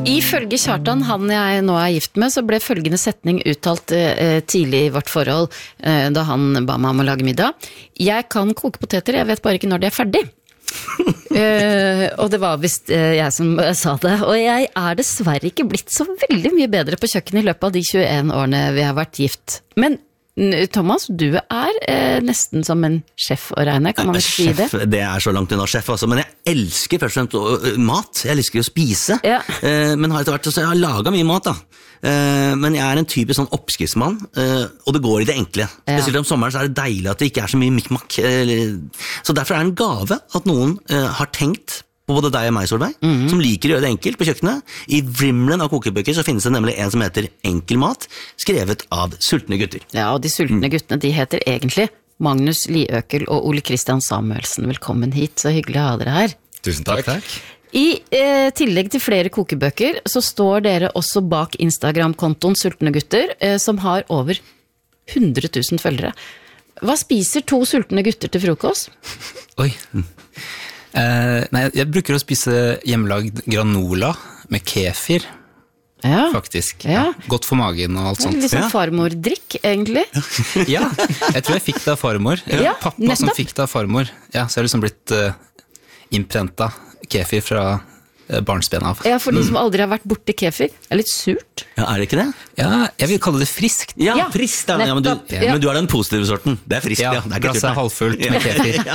Ifølge Kjartan, han jeg nå gift med, så ble følgende setning uttalt tidlig i vårt forhold, da han ba meg om å lage middag. Jeg kan koke poteter, jeg vet bare ikke når de ferdig. Og det var vist jeg som sa det. Og jeg dessverre ikke blitt så veldig mye bedre på kjøkkenet i løpet av de 21 årene vi har vært gift. Men Thomas, du nesten som en sjef å regne, kan man ikke si det? Sjef, det så langt unna sjef, altså. Men jeg elsker først og fremst mat. Jeg elsker å spise. Ja. Men har etter hvert, så jeg har laget mye mat da. Men jeg en typisk sånn oppskriftsmann, og det går i det enkle. Spesielt om sommeren så det deilig at det ikke så mye mikmak. Så derfor det en gave at noen har tenkt på både deg og meg, Solveig, som liker å gjøre det enkelt på kjøkkenet. I vrimlen av kokebøker så finnes det nemlig en som heter Enkel mat, skrevet av sultne gutter. Ja, og de sultne guttene, de heter egentlig Magnus Liøkel og Ole Christian Samuelsen. Velkommen hit, så hyggelig å ha dere her. Tusen takk. I tillegg til flere kokebøker, så står dere også bak Instagram-kontoen Sultne gutter, som har over 100 000 følgere. Hva spiser 2 sultne gutter til frokost? Oi. Nei, jeg bruker å spise hjemmelagd granola med kefir, faktisk. Ja. Godt for magen og alt sånt. Litt sånn farmordrikk, egentlig. Ja, jeg tror jeg fikk det av farmor. Pappa som fikk det av farmor. Ja, så jeg liksom blitt innprenta kefir fra barnsben av. Ja, for de som aldri har vært borte kefir. Det litt surt. Ja, det ikke det? Ja, jeg vil kalle det friskt. Ja, friskt. Ja, men du den positive sorten. Det friskt, ja. Det glasset halvfullt med kefir.